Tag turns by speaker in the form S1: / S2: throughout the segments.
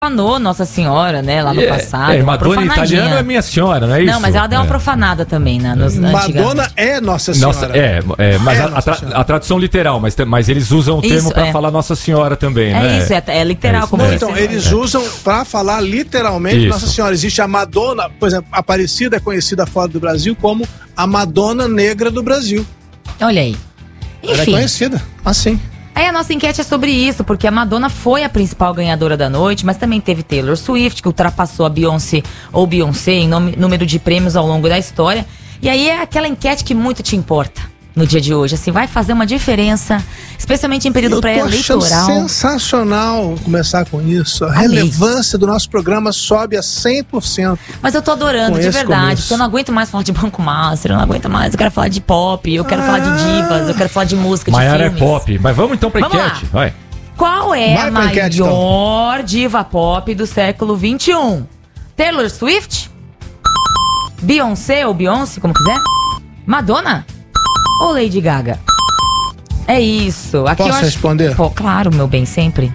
S1: profanou Nossa Senhora, né, lá no passado.
S2: Madonna italiana é minha senhora, não é isso?
S1: Não, mas ela deu uma profanada também, né?
S3: Madonna é Nossa Senhora.
S2: Mas a tradução literal, mas eles usam o termo para falar Nossa Senhora também, né?
S1: Isso, é literal. Como
S3: então, eles usam para falar literalmente Nossa Senhora. Existe a Madonna, por exemplo, a Aparecida é conhecida fora do Brasil como a Madonna Negra do Brasil.
S1: Olha aí. Enfim.
S3: Ela é conhecida, assim.
S1: Aí a nossa enquete é sobre isso, porque a Madonna foi a principal ganhadora da noite, mas também teve Taylor Swift, que ultrapassou a Beyoncé em número de prêmios ao longo da história. E aí é aquela enquete que muito te importa no dia de hoje. Assim, vai fazer uma diferença, especialmente em período pré-eleitoral.
S3: Eu tô achando sensacional começar com isso. A relevância do nosso programa sobe a 100%.
S1: Mas eu tô adorando, de verdade, porque eu não aguento mais falar de Banco Master, eu não aguento mais, eu quero falar de pop, eu quero falar de divas, eu quero falar de música, de
S2: Maiara
S1: filmes.
S2: É pop, mas vamos então pra enquete, vai.
S1: Qual é a maior diva pop do século XXI? Taylor Swift? Beyoncé ou Beyoncé, como quiser? Madonna? Ou Lady Gaga? É isso. Aqui
S3: Posso responder?
S1: Pô, claro, meu bem, sempre.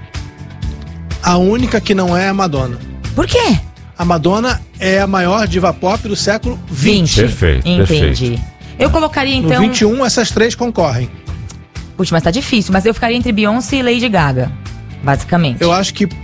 S3: A única que não é a Madonna.
S1: Por quê?
S3: A Madonna é a maior diva pop do século XX.
S2: Perfeito.
S1: Entendi. Eu colocaria então...
S3: No 21, essas três concorrem.
S1: Puxa, mas tá difícil. Mas eu ficaria entre Beyoncé e Lady Gaga, basicamente.
S3: Eu acho que...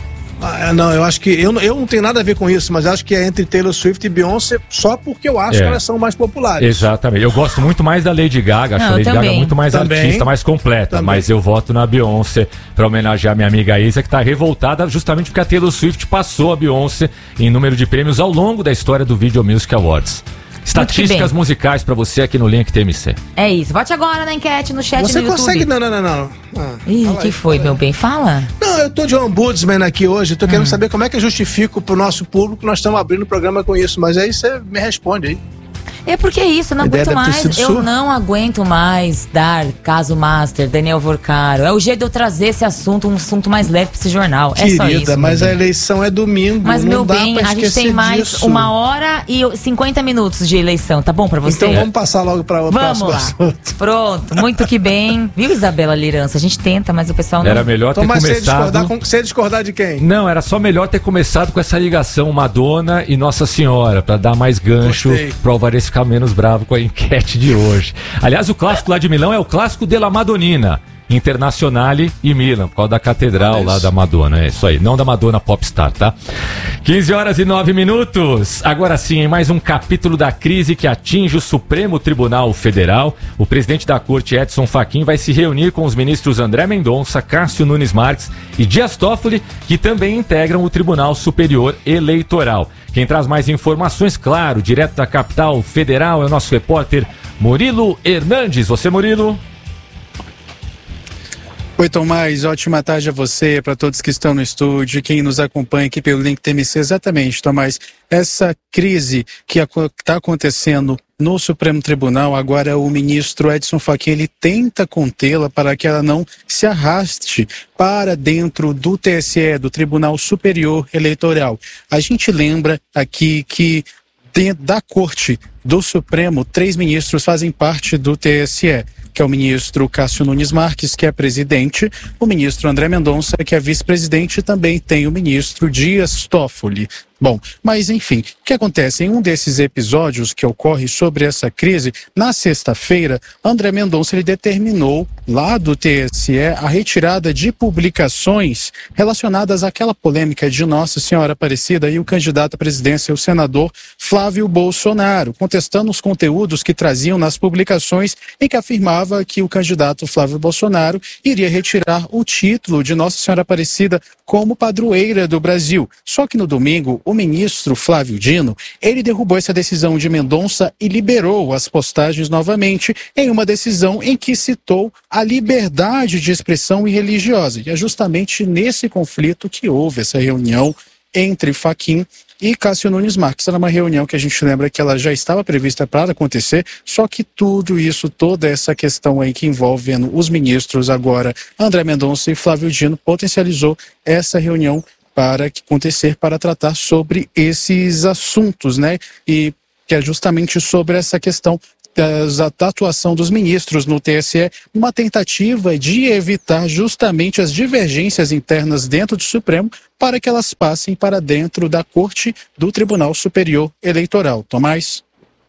S3: eu acho que... Eu não tenho nada a ver com isso, mas acho que é entre Taylor Swift e Beyoncé só porque eu acho que elas são mais populares.
S2: Exatamente. Eu gosto muito mais da Lady Gaga. Acho a Lady Gaga muito mais artista, mais completa. Mas eu voto na Beyoncé pra homenagear minha amiga Isa, que tá revoltada justamente porque a Taylor Swift passou a Beyoncé em número de prêmios ao longo da história do Video Music Awards. Estatísticas musicais pra você aqui no Link TMC.
S1: É isso. Vote agora na enquete, no chat,
S3: você
S1: no YouTube.
S3: Você consegue... Não.
S1: Ih, o que foi, meu bem? Fala.
S3: Não, eu tô de ombudsman aqui hoje. Tô querendo saber como é que eu justifico pro nosso público que nós estamos abrindo o programa com isso. Mas aí você me responde aí.
S1: É porque é isso, eu não aguento mais. Eu não aguento mais dar caso Master, Daniel Vorcaro. É o jeito de eu trazer esse assunto, um assunto mais leve pra esse jornal.
S3: Querida,
S1: é só isso.
S3: Mas a eleição é domingo.
S1: Mas, meu bem, a gente tem mais
S3: disso.
S1: 1 hora e 50 minutos de eleição, tá bom pra você?
S3: Então vamos passar logo pra o próximo assunto.
S1: Pronto, muito que bem. Viu, Isabela Lirança? A gente tenta, mas o pessoal não...
S2: Era melhor ter começado...
S3: Você discordar de quem?
S2: Não, era só melhor ter começado com essa ligação Madonna e Nossa Senhora, pra dar mais gancho, pro Alvarez ficar menos bravo com a enquete de hoje. Aliás, o clássico lá de Milão é o clássico della Madonnina, Internazionale e Milan, por causa da catedral lá da Madonna. É isso aí, não da Madonna Popstar, tá? 15h09. Agora sim, em mais um capítulo da crise que atinge o Supremo Tribunal Federal, o presidente da Corte, Edson Fachin, vai se reunir com os ministros André Mendonça, Cássio Nunes Marques e Dias Toffoli, que também integram o Tribunal Superior Eleitoral. Quem traz mais informações, claro, direto da capital federal, é o nosso repórter Murilo Hernandes. Você, Murilo?
S4: Oi, Tomás, ótima tarde a você, para todos que estão no estúdio, quem nos acompanha aqui pelo Link TMC. Exatamente, Tomás, essa crise que está acontecendo no Supremo Tribunal, agora o ministro Edson Fachin, ele tenta contê-la para que ela não se arraste para dentro do TSE, do Tribunal Superior Eleitoral. A gente lembra aqui que dentro da Corte do Supremo, 3 ministros fazem parte do TSE, que é o ministro Cássio Nunes Marques, que é presidente, o ministro André Mendonça, que é vice-presidente, e também tem o ministro Dias Toffoli. Bom, mas enfim, o que acontece? Em um desses episódios que ocorre sobre essa crise, na sexta-feira, André Mendonça ele determinou, lá do TSE, a retirada de publicações relacionadas àquela polêmica de Nossa Senhora Aparecida e o candidato à presidência, o senador Flávio Bolsonaro, contestando os conteúdos que traziam nas publicações em que afirmava que o candidato Flávio Bolsonaro iria retirar o título de Nossa Senhora Aparecida como padroeira do Brasil. Só que no domingo, o ministro Flávio Dino, ele derrubou essa decisão de Mendonça e liberou as postagens novamente em uma decisão em que citou a liberdade de expressão e religiosa. E é justamente nesse conflito que houve essa reunião entre Fachin e Cássio Nunes Marques. Era uma reunião que a gente lembra que ela já estava prevista para acontecer, só que tudo isso, toda essa questão aí que envolve os ministros agora, André Mendonça e Flávio Dino, potencializou essa reunião para acontecer, para tratar sobre esses assuntos, né? E que é justamente sobre essa questão da atuação dos ministros no TSE, uma tentativa de evitar justamente as divergências internas dentro do Supremo para que elas passem para dentro da Corte do Tribunal Superior Eleitoral. Tomás?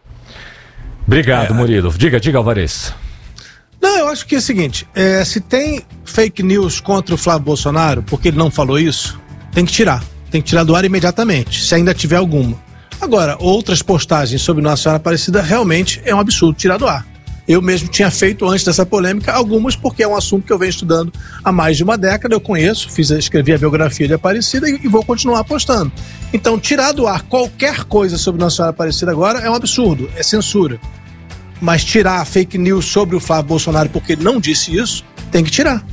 S2: Obrigado, Murilo. Diga, Alvarez.
S3: Não, eu acho que é o seguinte, se tem fake news contra o Flávio Bolsonaro, porque ele não falou isso, tem que tirar do ar imediatamente, se ainda tiver alguma. Agora, outras postagens sobre Nossa Senhora Aparecida realmente é um absurdo tirar do ar. Eu mesmo tinha feito antes dessa polêmica algumas, porque é um assunto que eu venho estudando há mais de uma década, eu conheço, escrevi a biografia de Aparecida e vou continuar postando. Então, tirar do ar qualquer coisa sobre Nossa Senhora Aparecida agora é um absurdo, é censura. Mas tirar fake news sobre o Flávio Bolsonaro porque ele não disse isso, tem que tirar.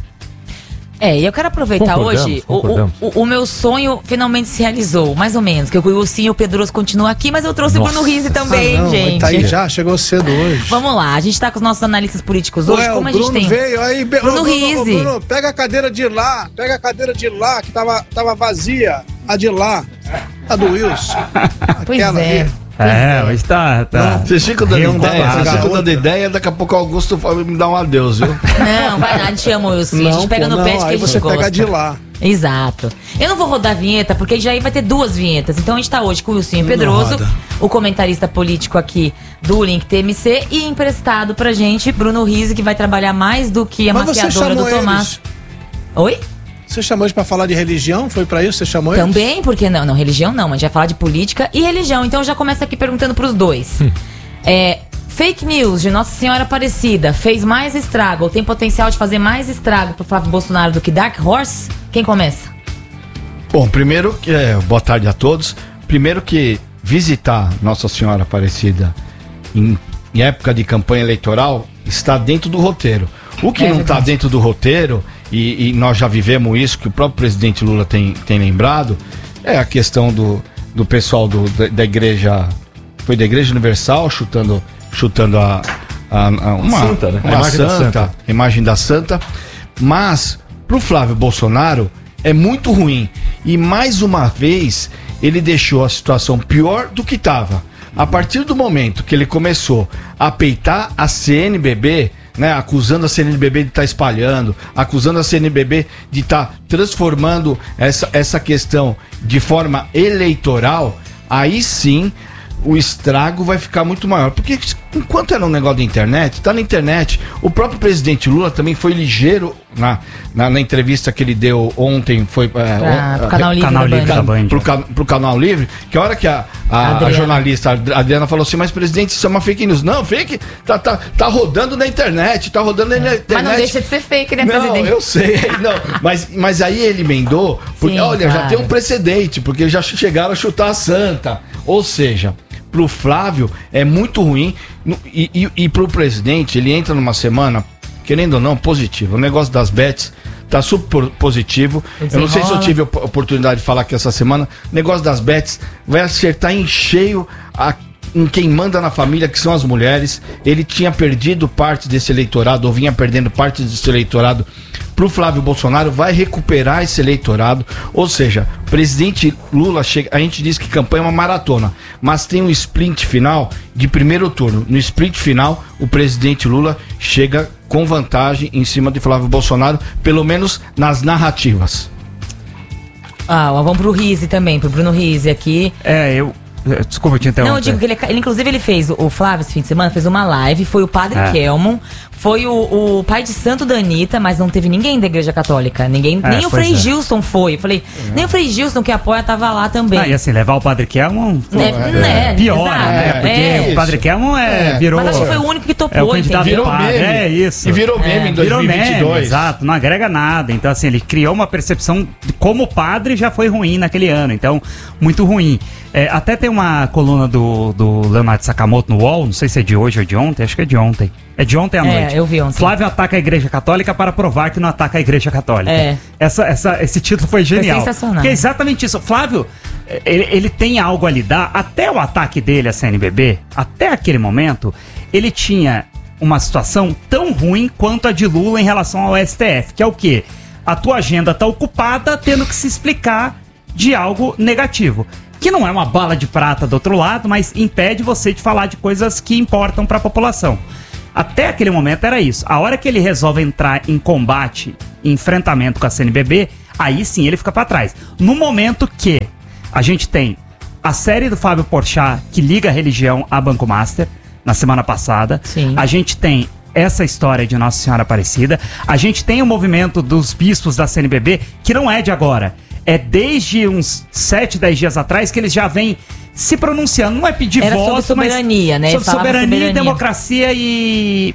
S1: E eu quero aproveitar hoje, o meu sonho finalmente se realizou, mais ou menos, que o Wilson e o Pedroso continuam aqui, mas eu trouxe o Bruno Rizzi também, gente.
S3: Tá aí já, chegou cedo hoje.
S1: Vamos lá, a gente tá com os nossos analistas políticos hoje, como a gente tem...
S3: Veio, aí,
S1: Bruno Rizzi.
S3: Bruno, pega a cadeira de lá, que tava vazia, a de lá, a do Wilson.
S1: Pois é.
S5: Mas tá.
S6: Vocês ficam dando ideia, daqui a pouco o Augusto me dá um adeus, viu?
S1: Não, vai lá, a gente ama o Wilson, a gente pega no pé de que a gente
S3: você
S1: gosta.
S3: Pega de lá.
S1: Exato. Eu não vou rodar a vinheta, porque já aí vai ter 2 vinhetas. Então a gente tá hoje com o Wilson Pedroso, o comentarista político aqui do Link TMC, e emprestado pra gente, Bruno Rizzi, que vai trabalhar mais do que a maquiadora do Tomás. Oi?
S3: Você chamou eles pra falar de religião? Foi pra isso que você chamou eles?
S1: Também, porque não, religião não, mas a gente vai falar de política e religião. Então eu já começo aqui perguntando pros dois. Fake news de Nossa Senhora Aparecida fez mais estrago, ou tem potencial de fazer mais estrago pro Flávio Bolsonaro do que Dark Horse? Quem começa?
S6: Bom, primeiro, boa tarde a todos. Primeiro que visitar Nossa Senhora Aparecida em época de campanha eleitoral está dentro do roteiro. O que não está dentro do roteiro, e nós já vivemos isso, que o próprio presidente Lula tem lembrado, é a questão do pessoal da igreja, foi da Igreja Universal chutando uma santa, né? A imagem da santa. Mas pro Flávio Bolsonaro é muito ruim, e mais uma vez ele deixou a situação pior do que estava. A partir do momento que ele começou a peitar a CNBB, né, acusando a CNBB de estar espalhando, acusando a CNBB de estar transformando essa questão de forma eleitoral, aí sim o estrago vai ficar muito maior. Porque enquanto era um negócio da internet, tá na internet. O próprio presidente Lula também foi ligeiro na entrevista que ele deu ontem, foi pro
S1: Canal Livre da Band.
S6: Pro Canal Livre, que a hora que a jornalista Adriana falou assim, mas presidente, isso é uma fake news. Não, fake, tá rodando na internet,
S1: Mas não deixa de ser fake, né, presidente?
S6: Não, eu sei, mas aí ele emendou, porque já tem um precedente, porque já chegaram a chutar a santa. Ou seja, pro Flávio é muito ruim, e pro presidente, ele entra numa semana, querendo ou não, positivo. O negócio das bets tá super positivo. Eu não sei se eu tive a oportunidade de falar aqui essa semana. O negócio das bets vai acertar em cheio em quem manda na família, que são as mulheres. Ele tinha perdido parte desse eleitorado, ou vinha perdendo parte desse eleitorado pro Flávio Bolsonaro, vai recuperar esse eleitorado. Ou seja, o presidente Lula chega, a gente diz que campanha é uma maratona, mas tem um sprint final de primeiro turno. No sprint final, o presidente Lula chega com vantagem em cima de Flávio Bolsonaro, pelo menos nas narrativas.
S1: Vamos pro Rizzi também, pro Bruno Rizzi aqui.
S5: Desculpa te interromper.
S1: Não, eu digo que ele inclusive ele fez, o Flávio esse fim de semana fez uma live, foi o Padre Kelmon, foi o pai de santo da Anitta, mas não teve ninguém da Igreja Católica, nem o Frei Gilson foi. Eu falei, nem o Frei Gilson que apoia tava lá também.
S5: E assim, levar o Padre Kelmon pior, né? Porque o Padre Kelmon virou...
S1: Mas acho que foi o único que topou,
S5: é o candidato
S6: virou
S5: padre,
S6: meme.
S5: Isso.
S6: E virou meme em 2022.
S5: Meme, exato, não agrega nada. Então assim, ele criou uma percepção de como padre já foi ruim naquele ano, então muito ruim. Até tem uma coluna do Leonardo Sakamoto no UOL, não sei se é de hoje ou de ontem, acho que é de ontem. É de ontem à noite.
S1: Eu vi ontem.
S5: Flávio ataca a Igreja Católica para provar que não ataca a Igreja Católica. Esse título foi genial.
S1: Foi sensacional.
S5: Porque é exatamente isso. Flávio, ele tem algo a lidar. Até o ataque dele à CNBB, até aquele momento, ele tinha uma situação tão ruim quanto a de Lula em relação ao STF, que é o quê? A tua agenda tá ocupada tendo que se explicar de algo negativo. que não é uma bala de prata do outro lado, mas impede você de falar de coisas que importam para a população. Até aquele momento era isso. A hora que ele resolve entrar em combate, em enfrentamento com a CNBB, aí sim ele fica para trás. No momento que a gente tem a série do Fábio Porchat, que liga a religião a Banco Master, na semana passada.
S1: Sim.
S5: A gente tem essa história de Nossa Senhora Aparecida. A gente tem o movimento dos bispos da CNBB, que não é de agora. É desde uns 7, 10 dias atrás que eles já vêm se pronunciando. Não é pedir
S1: Era
S5: voto,
S1: sobre soberania,
S5: mas
S1: né?
S5: sobre soberania, democracia e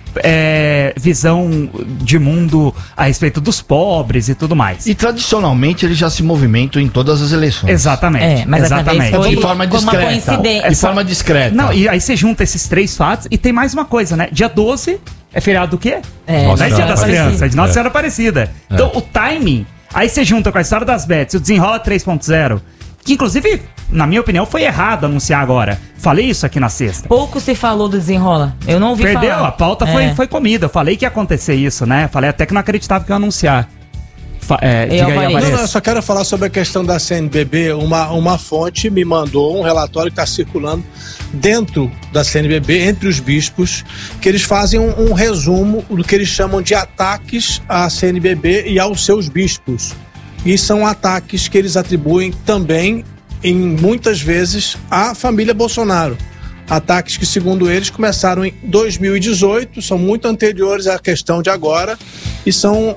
S5: visão de mundo a respeito dos pobres e tudo mais.
S6: E tradicionalmente eles já se movimentam em todas as eleições.
S5: Exatamente.
S1: Mas
S5: exatamente.
S1: essa vez foi
S6: De forma
S1: como uma
S6: discreta.
S1: coincidência.
S6: De forma discreta.
S5: Não, e aí você junta esses 3 fatos e tem mais uma coisa, né? Dia 12 é feriado do quê?
S1: Nossa
S5: Não é Dia das
S1: Senhora
S5: Crianças, é de Nossa
S2: É.
S5: Senhora Aparecida. Então, o timing, aí você junta com a história das bets, o Desenrola 3.0, que inclusive, na minha opinião, foi errado anunciar agora. Falei isso aqui na sexta.
S1: Pouco se falou do Desenrola. Eu não ouvi
S5: Perdeu,
S1: falar.
S5: a pauta foi comida. Eu falei que ia acontecer isso, né? Falei até que não acreditava que ia anunciar. Diga aí,
S1: Alvarez.
S5: Alvarez.
S3: Não, eu só quero falar sobre a questão da CNBB. Uma fonte me mandou um relatório que está circulando dentro da CNBB, entre os bispos, que eles fazem um resumo do que eles chamam de ataques à CNBB e aos seus bispos. E são ataques que eles atribuem também, em muitas vezes, à família Bolsonaro. Ataques que, segundo eles, começaram em 2018, são muito anteriores à questão de agora, e são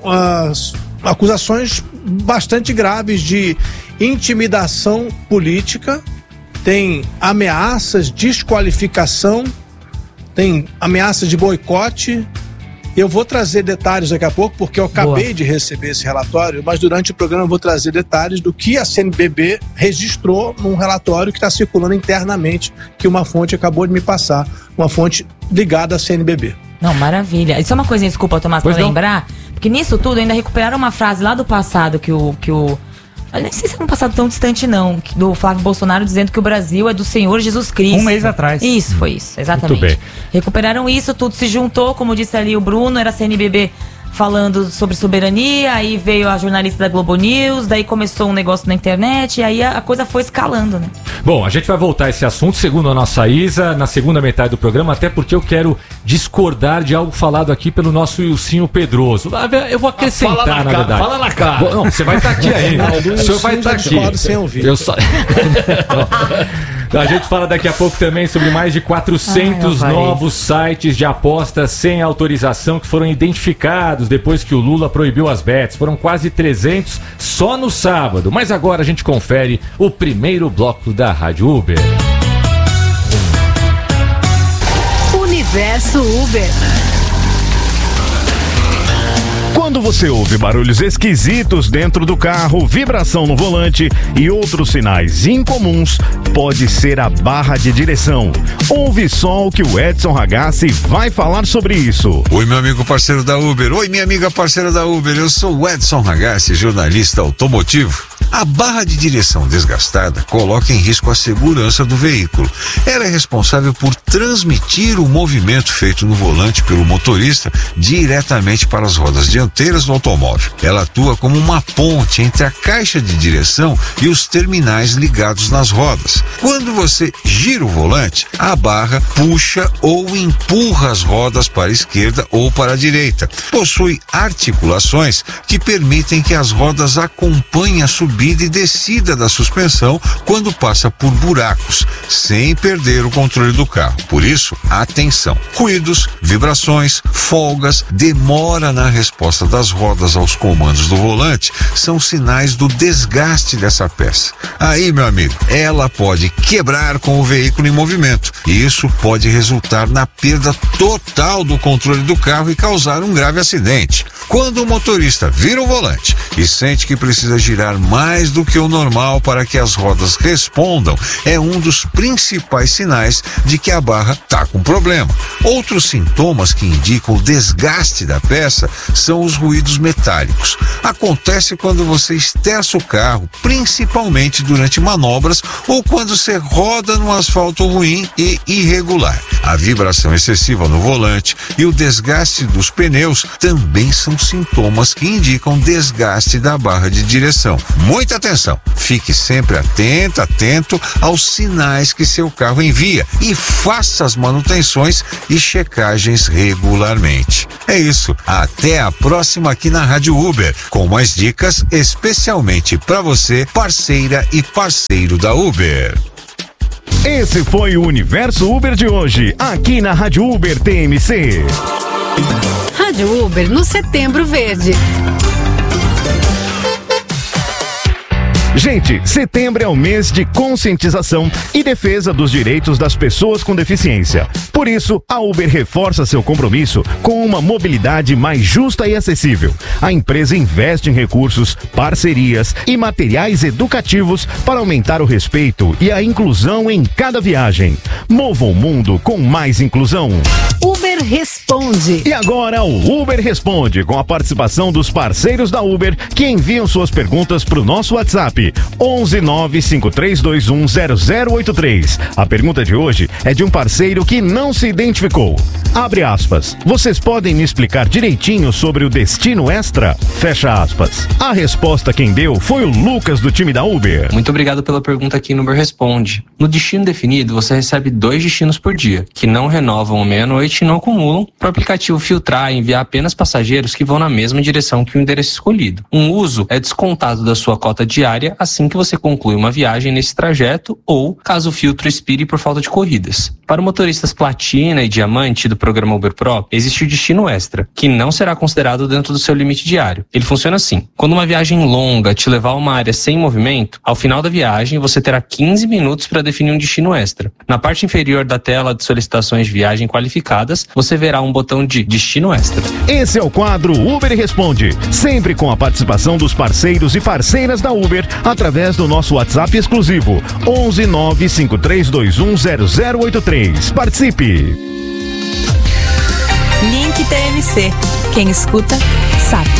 S3: acusações bastante graves de intimidação política, tem ameaças, desqualificação, tem ameaças de boicote. Eu vou trazer detalhes daqui a pouco, porque eu acabei de receber esse relatório, mas durante o programa eu vou trazer detalhes do que a CNBB registrou num relatório que está circulando internamente, que uma fonte acabou de me passar, uma fonte ligada à CNBB.
S1: Não, maravilha. Isso é uma coisinha, desculpa, Tomás, pra lembrar, porque nisso tudo ainda recuperaram uma frase lá do passado que o eu nem sei se é um passado tão distante não, do Flávio Bolsonaro dizendo que o Brasil é do Senhor Jesus Cristo.
S5: Um mês atrás.
S1: Isso, foi isso, exatamente.
S2: Muito bem.
S1: Recuperaram isso, tudo se juntou, como disse ali o Bruno, era a CNBB falando sobre soberania, aí veio a jornalista da Globo News, daí começou um negócio na internet, e aí a coisa foi escalando, né?
S2: Bom, a gente vai voltar a esse assunto, segundo a nossa Isa, na segunda metade do programa, até porque eu quero discordar de algo falado aqui pelo nosso Ilcinho Pedroso. Eu vou acrescentar, na verdade.
S6: Fala na cara.
S2: Não, você vai estar aqui ainda. O senhor vai estar aqui.
S3: Discordo sem ouvir.
S2: Eu só... A gente fala daqui a pouco também sobre mais de 400 novos sites de apostas sem autorização que foram identificados depois que o Lula proibiu as bets. Foram quase 300 só no sábado. Mas agora a gente confere o primeiro bloco da Rádio Uber.
S7: Universo Uber.
S8: Quando você ouve barulhos esquisitos dentro do carro, vibração no volante e outros sinais incomuns, pode ser a barra de direção. Ouve só o que o Edson Ragazzi vai falar sobre isso.
S9: Oi, meu amigo parceiro da Uber. Oi, minha amiga parceira da Uber. Eu sou o Edson Ragazzi, jornalista automotivo. A barra de direção desgastada coloca em risco a segurança do veículo. Ela é responsável por transmitir o movimento feito no volante pelo motorista diretamente para as rodas dianteiras do automóvel. Ela atua como uma ponte entre a caixa de direção e os terminais ligados nas rodas. Quando você gira o volante, a barra puxa ou empurra as rodas para a esquerda ou para a direita. Possui articulações que permitem que as rodas acompanhem a subida e descida da suspensão quando passa por buracos, sem perder o controle do carro. Por isso, atenção. Ruídos, vibrações, folgas, demora na resposta das rodas aos comandos do volante são sinais do desgaste dessa peça. Aí, meu amigo, ela pode quebrar com o veículo em movimento e isso pode resultar na perda total do controle do carro e causar um grave acidente. Quando o motorista vira o volante e sente que precisa girar mais do que o normal para que as rodas respondam, é um dos principais sinais de que a barra está com problema. Outros sintomas que indicam o desgaste da peça são os ruídos metálicos. Acontece quando você esterça o carro, principalmente durante manobras ou quando você roda num asfalto ruim e irregular. A vibração excessiva no volante e o desgaste dos pneus também são sintomas que indicam desgaste da barra de direção. Muita atenção! Fique sempre atento aos sinais que seu carro envia e faça as manutenções e checagens regularmente. É isso. Até a próxima aqui na Rádio Uber, com mais dicas especialmente para você, parceira e parceiro da Uber.
S8: Esse foi o Universo Uber de hoje, aqui na Rádio Uber TMC.
S7: Rádio Uber no Setembro Verde.
S8: Gente, setembro é o mês de conscientização e defesa dos direitos das pessoas com deficiência. Por isso, a Uber reforça seu compromisso com uma mobilidade mais justa e acessível. A empresa investe em recursos, parcerias e materiais educativos para aumentar o respeito e a inclusão em cada viagem. Mova o mundo com mais inclusão.
S7: Uber Responde.
S8: E agora o Uber Responde, com a participação dos parceiros da Uber que enviam suas perguntas para o nosso WhatsApp 11953210083. A pergunta de hoje é de um parceiro que não se identificou. Abre aspas. Vocês podem me explicar direitinho sobre o destino extra? Fecha aspas. A resposta quem deu foi o Lucas do time da Uber.
S10: Muito obrigado pela pergunta aqui no Uber Responde. No destino definido, você recebe 2 destinos por dia, que não renovam à meia-noite e não acumulam, para o aplicativo filtrar e enviar apenas passageiros que vão na mesma direção que o endereço escolhido. Um uso é descontado da sua cota diária assim que você conclui uma viagem nesse trajeto ou caso o filtro expire por falta de corridas. Para motoristas platina e diamante do programa Uber Pro, existe o destino extra, que não será considerado dentro do seu limite diário. Ele funciona assim: quando uma viagem longa te levar a uma área sem movimento, ao final da viagem você terá 15 minutos para definir um destino extra. Na parte inferior da tela de solicitações de viagem qualificadas, você verá um botão de destino extra.
S8: Esse é o quadro Uber Responde, sempre com a participação dos parceiros e parceiras da Uber, através do nosso WhatsApp exclusivo 11953210083. Participe!
S1: Link TMC. Quem escuta, sabe.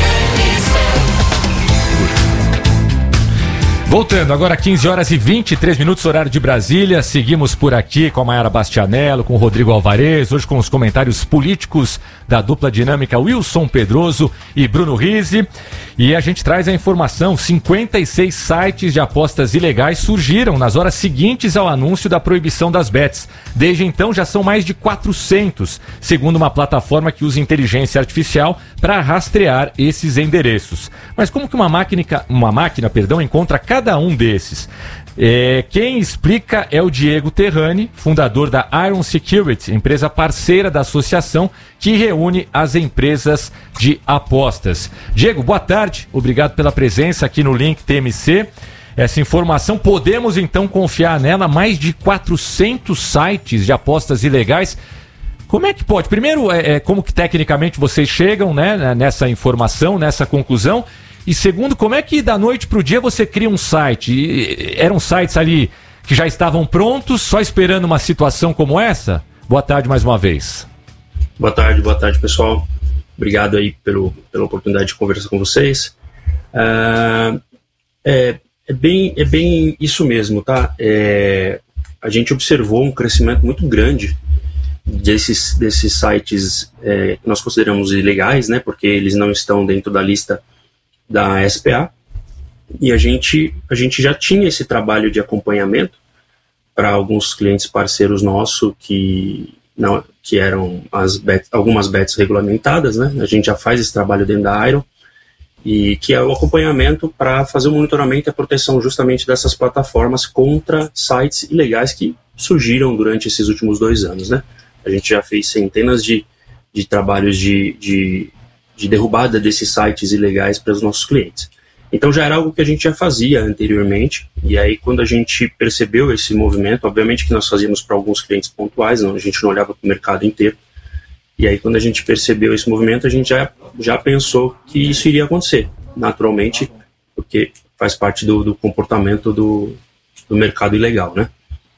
S2: Voltando, agora 15 horas e 23 minutos, horário de Brasília. Seguimos por aqui com a Mayara Bastianello, com o Rodrigo Alvarez, hoje com os comentários políticos da dupla dinâmica Wilson Pedroso e Bruno Rizzi. E a gente traz a informação: 56 sites de apostas ilegais surgiram nas horas seguintes ao anúncio da proibição das bets. Desde então já são mais de 400, segundo uma plataforma que usa inteligência artificial para rastrear esses endereços. Mas como que uma máquina encontra cada um desses? Quem explica é o Diego Terrani, fundador da Iron Security, empresa parceira da associação que reúne as empresas de apostas. Diego, boa tarde, obrigado pela presença aqui no Link TMC. Essa informação, podemos então confiar nela? Mais de 400 sites de apostas ilegais. Como é que pode? Primeiro, como que tecnicamente vocês chegam, né, nessa informação, nessa conclusão? E segundo, como é que da noite para o dia você cria um site? Eram sites ali que já estavam prontos, só esperando uma situação como essa? Boa tarde mais uma vez.
S11: Boa tarde pessoal. Obrigado aí pela oportunidade de conversar com vocês. É bem isso mesmo, tá? A gente observou um crescimento muito grande desses sites que nós consideramos ilegais, né? Porque eles não estão dentro da lista da SPA, e a gente já tinha esse trabalho de acompanhamento para alguns clientes parceiros nossos que eram algumas bets regulamentadas, né? A gente já faz esse trabalho dentro da Iron, e que é o acompanhamento para fazer o monitoramento e a proteção justamente dessas plataformas contra sites ilegais que surgiram durante esses últimos 2 anos, né? A gente já fez centenas de trabalhos de derrubada desses sites ilegais para os nossos clientes. Então já era algo que a gente já fazia anteriormente, e aí quando a gente percebeu esse movimento, obviamente que nós fazíamos para alguns clientes pontuais, a gente não olhava para o mercado inteiro, e aí quando a gente percebeu esse movimento, a gente já pensou que isso iria acontecer, naturalmente, porque faz parte do comportamento do mercado ilegal, né?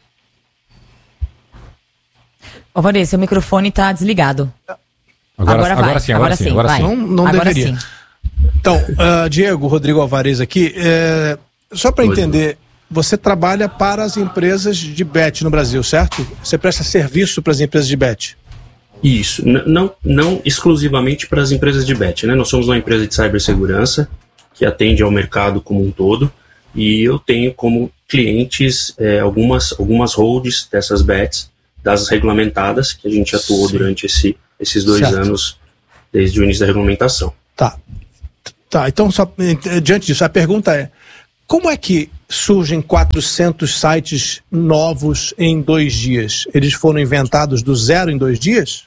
S1: Ô, Vanessa, seu microfone está desligado.
S2: Agora sim.
S3: Não deveria. Sim. Então, Diego, Rodrigo Alvarez aqui, só para entender, você trabalha para as empresas de bet no Brasil, certo? Você presta serviço para as empresas de bet.
S11: Isso, não exclusivamente para as empresas de bet, né? Nós somos uma empresa de cibersegurança que atende ao mercado como um todo, e eu tenho como clientes algumas holds dessas bets, das regulamentadas, que a gente atuou durante esses 2 anos, desde o início da regulamentação.
S3: Tá, então só diante disso, a pergunta é: como é que surgem 400 sites novos em 2 dias? Eles foram inventados do zero em 2 dias?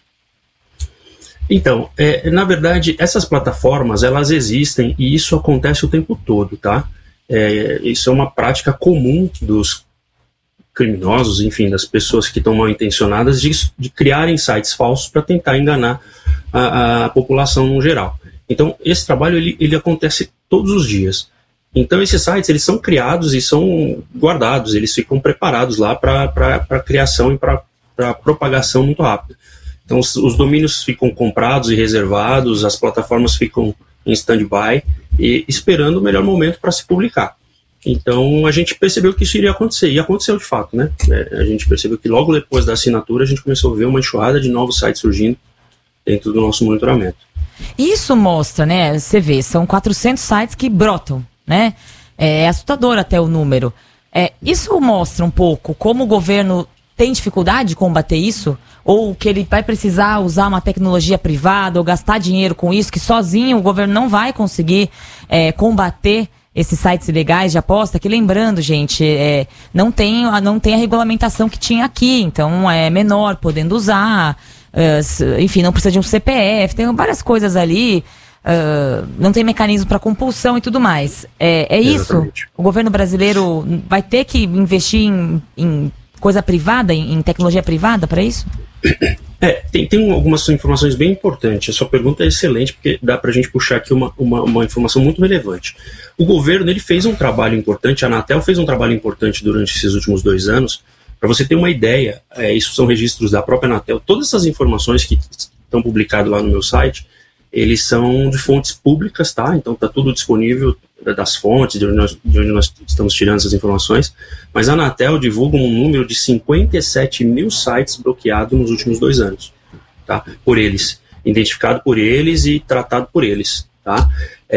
S11: Então, na verdade, essas plataformas, elas existem e isso acontece o tempo todo, tá? Isso é uma prática comum dos criminosos, enfim, das pessoas que estão mal intencionadas de criarem sites falsos para tentar enganar a população no geral. Então, esse trabalho ele acontece todos os dias. Então, esses sites eles são criados e são guardados, eles ficam preparados lá para criação e para propagação muito rápida. Então, os domínios ficam comprados e reservados, as plataformas ficam em stand-by e esperando o melhor momento para se publicar. Então, a gente percebeu que isso iria acontecer, e aconteceu de fato, né? A gente percebeu que logo depois da assinatura, a gente começou a ver uma enxurrada de novos sites surgindo dentro do nosso monitoramento.
S1: Isso mostra, né? Você vê, são 400 sites que brotam, né? É assustador até o número. Isso mostra um pouco como o governo tem dificuldade de combater isso? Ou que ele vai precisar usar uma tecnologia privada ou gastar dinheiro com isso, que sozinho o governo não vai conseguir combater esses sites ilegais de aposta? Que lembrando, gente, não tem a regulamentação que tinha aqui, então é menor podendo usar, enfim, não precisa de um CPF, tem várias coisas ali, não tem mecanismo para compulsão e tudo mais. É isso? O governo brasileiro vai ter que investir em coisa privada, em tecnologia privada para isso?
S11: Tem algumas informações bem importantes. A sua pergunta é excelente, porque dá pra gente puxar aqui uma informação muito relevante. O governo ele fez um trabalho importante, a Anatel fez um trabalho importante durante esses últimos 2 anos. Para você ter uma ideia, isso são registros da própria Anatel. Todas essas informações que estão publicadas lá no meu site, eles são de fontes públicas, tá? Então tá tudo disponível das fontes, de onde nós estamos tirando essas informações. Mas a Anatel divulga um número de 57 mil sites bloqueados nos últimos 2 anos, tá? Por eles, identificado por eles e tratado por eles, tá?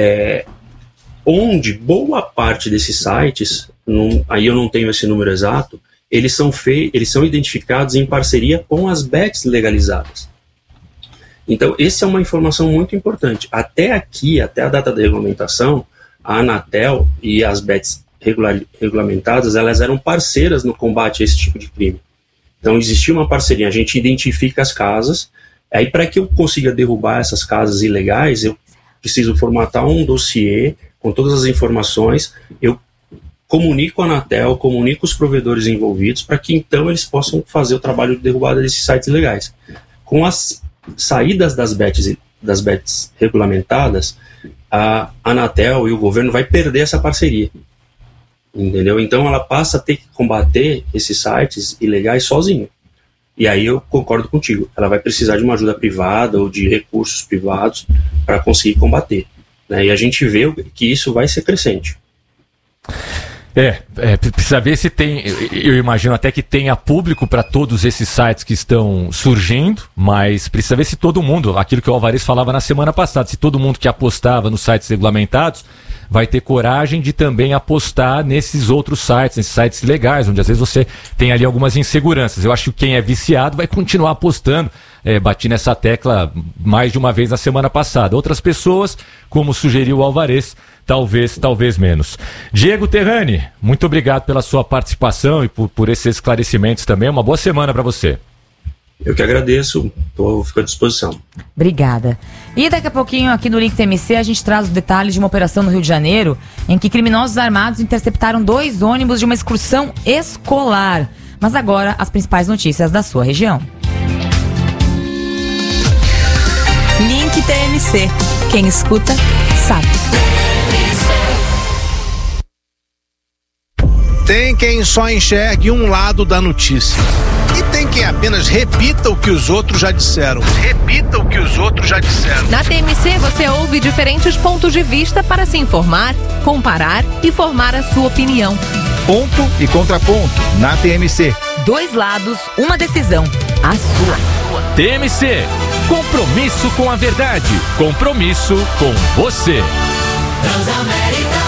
S11: Onde boa parte desses sites, aí eu não tenho esse número exato, eles são identificados em parceria com as bets legalizadas. Então, essa é uma informação muito importante. Até aqui, até a data da regulamentação, a Anatel e as bets regulamentadas, elas eram parceiras no combate a esse tipo de crime. Então, existia uma parceria, a gente identifica as casas, aí para que eu consiga derrubar essas casas ilegais, eu preciso formatar um dossiê com todas as informações, eu comunico a Anatel, comunico os provedores envolvidos, para que então eles possam fazer o trabalho de derrubada desses sites ilegais. Com as saídas das bets regulamentadas, a Anatel e o governo vai perder essa parceria, entendeu? Então ela passa a ter que combater esses sites ilegais sozinho. E aí eu concordo contigo, ela vai precisar de uma ajuda privada ou de recursos privados para conseguir combater, né? E a gente vê que isso vai ser crescente.
S2: Precisa ver se tem, eu imagino até que tenha público para todos esses sites que estão surgindo, mas precisa ver se todo mundo, aquilo que o Alvarez falava na semana passada, se todo mundo que apostava nos sites regulamentados vai ter coragem de também apostar nesses outros sites, nesses sites legais, onde às vezes você tem ali algumas inseguranças. Eu acho que quem é viciado vai continuar apostando. Bati nessa tecla mais de uma vez na semana passada. Outras pessoas, como sugeriu o Alvarez, talvez menos. Diego Terrani, muito obrigado pela sua participação e por esses esclarecimentos também. Uma boa semana para você.
S11: Eu que agradeço, fico à disposição.
S1: Obrigada. E daqui a pouquinho aqui no Link TMC a gente traz os detalhes de uma operação no Rio de Janeiro em que criminosos armados interceptaram 2 ônibus de uma excursão escolar. Mas agora as principais notícias da sua região.
S7: Link TMC. Quem escuta, sabe.
S3: Tem quem só enxergue um lado da notícia. E tem quem apenas repita o que os outros já disseram.
S7: Na TMC você ouve diferentes pontos de vista para se informar, comparar e formar a sua opinião.
S12: Ponto e contraponto na TMC.
S1: 2 lados, uma decisão. A sua.
S2: TMC. Compromisso com a verdade. Compromisso com você.
S13: Transamérica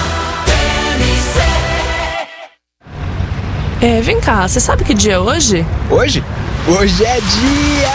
S13: TMC.
S14: Vem cá, você sabe que dia é hoje?
S12: Hoje? Hoje é dia